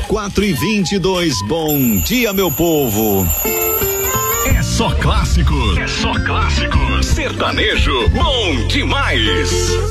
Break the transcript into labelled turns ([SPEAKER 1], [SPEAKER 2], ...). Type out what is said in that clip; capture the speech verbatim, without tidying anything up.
[SPEAKER 1] quatro e vinte e dois. Bom dia, meu povo.
[SPEAKER 2] É só clássicos. É só clássicos. Sertanejo bom demais.